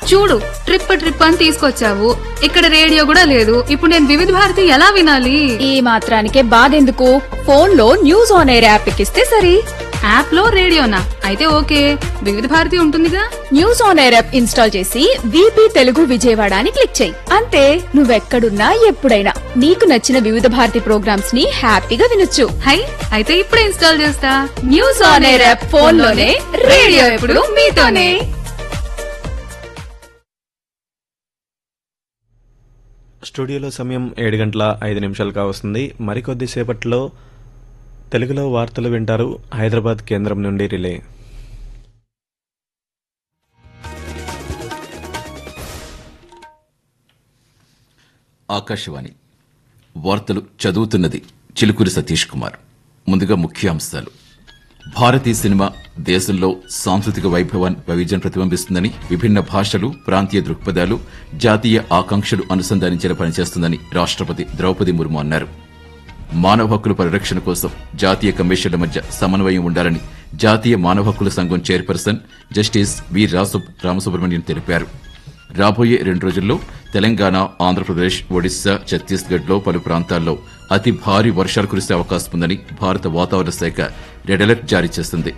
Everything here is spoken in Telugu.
చూడు ట్రిప్ అని తీసుకొచ్చావు. ఇక్కడ రేడియో కూడా లేదు. ఇప్పుడు నేను వివిధ భారతి ఎలా వినాలి? ఈ మాత్రానికే బాధెందుకు? ఫోన్ లో న్యూస్ ఆన్ ఎయిర్ యాప్ ఎక్కిస్తే సరి. యాప్ లో రేడియోనా? అయితే ఓకే, వివిధ భారతి ఉంటుందిగా. News on air app install చేసి వీపీ తెలుగు విజయవాడ అని క్లిక్ చేయి. అంతే, నువ్వెక్కడున్నా ఎప్పుడైనా నీకు నచ్చిన వివిధ భారతి ప్రోగ్రామ్స్ ని హ్యాపీగా వినొచ్చు. హై, అయితే ఇప్పుడే ఇన్స్టాల్ చేస్తా. News on air app phone లోనే, రేడియో ఎప్పుడు మీతోనే. స్టూడియోలో సమయం 7:05 కావస్తుంది. మరికొద్ది సేపట్లో తెలుగులో వార్తలు వింటారు. హైదరాబాద్ కేంద్రం నుండి రిలే. ఆకాశవాణి వార్తలు చదువుతున్నది చిలుకూరి సతీష్ కుమార్. ముందుగా ముఖ్యాంశాలు. భారతీయ సినిమా దేశంలో సాంస్కృతిక వైవిధ్యం ప్రతిబింబిస్తుందని, విభిన్న భాషలు, ప్రాంతీయ దృక్పథాలు, జాతీయ ఆకాంక్షలు అనుసంధానించేలా పనిచేస్తుందని రాష్ట్రపతి ద్రౌపది ముర్ము అన్నారు. మానవ హక్కుల పరిరక్షణ కోసం జాతీయ కమిషన్ల మధ్య సమన్వయం ఉండాలని జాతీయ మానవ హక్కుల సంఘం చైర్పర్సన్ జస్టిస్ వి రామసుబ్రహ్మణ్యం తెలిపారు. రాబోయే 2 రోజుల్లో తెలంగాణ, ఆంధ్రప్రదేశ్, ఒడిశా, ఛత్తీస్గఢ్లో పలు ప్రాంతాల్లో అతి భారీ వర్షాలు కురిసే అవకాశం ఉందని భారత వాతావరణ శాఖ రెడ్ అలర్ట్ జారీ చేసింది.